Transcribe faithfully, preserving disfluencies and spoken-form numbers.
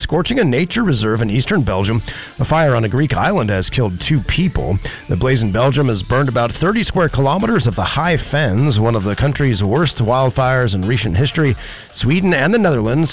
scorching a nature reserve in eastern Belgium. A fire on a Greek island has killed two people. The blaze in Belgium has burned about thirty square kilometers of the High Fens, one of the country's worst wildfires in recent history. Sweden and the Netherlands